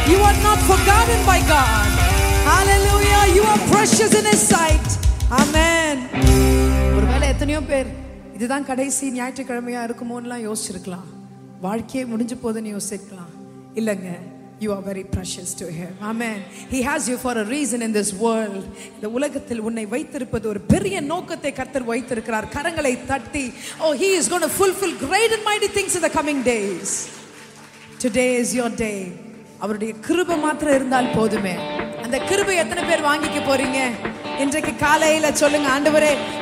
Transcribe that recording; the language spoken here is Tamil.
You are not forgotten by God. Hallelujah. You are precious in His sight. Amen. ஒருவேளை எத்தனையோ பேர் இதுதான் கடைசி ஞாயிற்றுக்கிழமையா இருக்குமோன்னுலாம் யோசிச்சிருக்கலாம். வாழ்க்கையே முடிஞ்சு போதுன்னு யோசிக்கலாம். இல்லைங்க, you are very precious to Him. Amen. He has you for a reason in this world. இந்த உலகத்தில் உன்னை வைத்திருப்பது ஒரு பெரிய நோக்கத்தை கர்த்தர் வைத்திருக்கிறார். கரங்களை தட்டி, oh, He is going to fulfill great and mighty things in the coming days. Today is your day. அவருடைய கிருபை மாத்திரம் இருந்தால் போதுமே. அந்த கிருபை எத்தனை பேர் வாங்கிக்க போறீங்க? இன்றைக்கு காலையில சொல்லுங்க, ஆண்டவரே